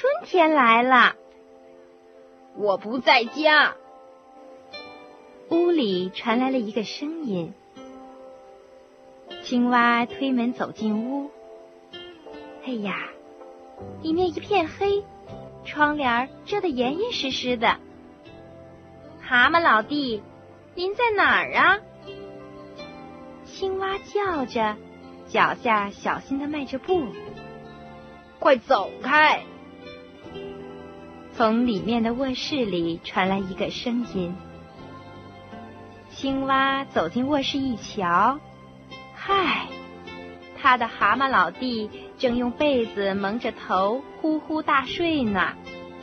春天来了。 我不在家。 屋里传来了一个声音。青蛙推门走进屋。哎呀，里面一片黑，窗帘遮得严严实实的。蛤蟆老弟，您在哪儿啊？青蛙叫着，脚下小心地迈着步。 快走开！ 从里面的卧室里传来一个声音。青蛙走进卧室一瞧，嗨，他的蛤蟆老弟正用被子蒙着头呼呼大睡呢。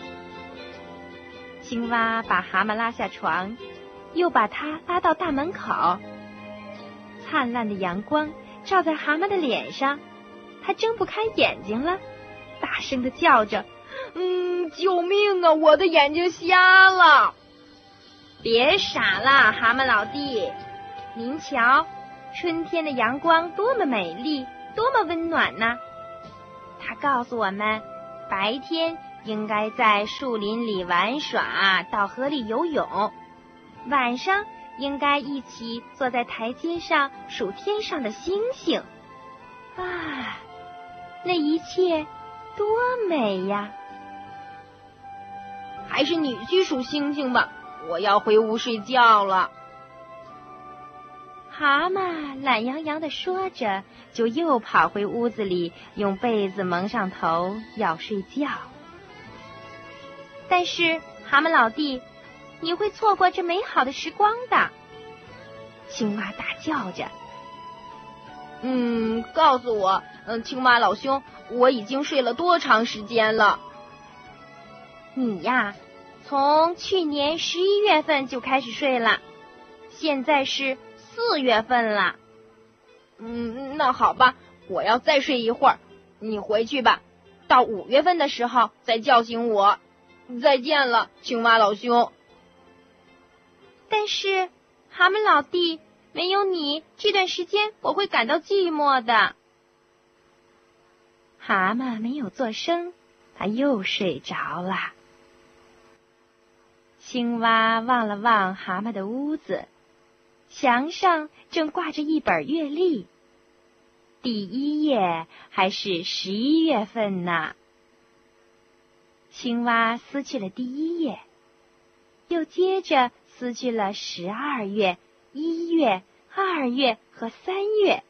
青蛙把蛤蟆拉下床，又把它拉到大门口。灿烂的阳光照在蛤蟆的脸上，它睁不开眼睛了，大声地叫着： 救命啊！我的眼睛瞎了！ 别傻了，蛤蟆老弟，您瞧，春天的阳光多么美丽，多么温暖呢！它告诉我们，白天应该在树林里玩耍，到河里游泳，晚上应该一起坐在台阶上数天上的星星。啊，那一切多美呀！ 还是你去数星星吧，我要回屋睡觉了。 蛤蟆懒洋洋地说着，就又跑回屋子里，用被子蒙上头要睡觉。但是蛤蟆老弟，你会错过这美好的时光的。青蛙大叫着。 告诉我，青蛙老兄，我已经睡了多长时间了？ 你呀，从去年11月份就开始睡了，现在是4月份了。 那好吧，我要再睡一会儿，你回去吧，到5月份的时候再叫醒我。再见了，青蛙老兄。 但是蛤蟆老弟，没有你，这段时间我会感到寂寞的。蛤蟆没有作声，他又睡着了。青蛙望了望蛤蟆的屋子，墙上正挂着一本月历，第1页还是11月份呢。青蛙撕去了第1页，又接着撕去了12月、1月、2月和3月。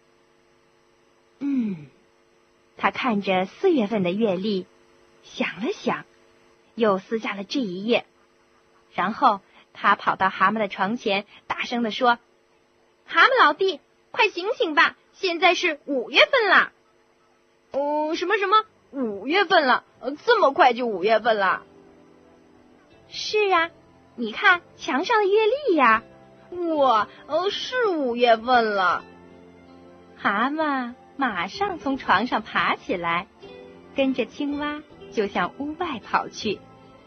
他看着4月份的月历，想了想，又撕下了这一页。然后他跑到蛤蟆的床前，大声地说：蛤蟆老弟，快醒醒吧，现在是5月份了。 什么5月份了？这么快就5月份了？ 是啊，你看墙上的月历呀。 哇，是5月份了。 蛤蟆马上从床上爬起来，跟着青蛙就向屋外跑去。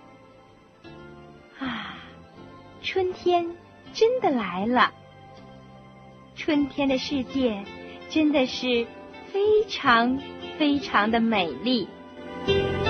春天真的来了。春天的世界真的是非常非常的美丽。